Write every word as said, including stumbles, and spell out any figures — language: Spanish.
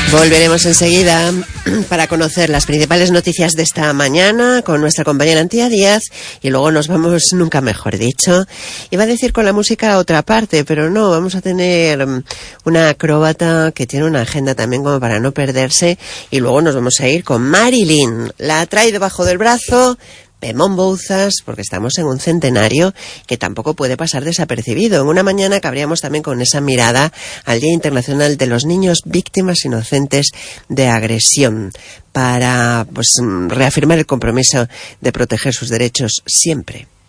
Volveremos enseguida para conocer las principales noticias de esta mañana con nuestra compañera Antía Díaz y luego nos vamos, nunca mejor dicho, iba a decir con la música a otra parte, pero no, vamos a tener una acróbata que tiene una agenda también como para no perderse y luego nos vamos a ir con Marilyn. La trae debajo del brazo Pemón Bouzas, porque estamos en un centenario que tampoco puede pasar desapercibido. En una mañana cabríamos también con esa mirada al Día Internacional de los Niños Víctimas Inocentes de Agresión, para pues reafirmar el compromiso de proteger sus derechos siempre.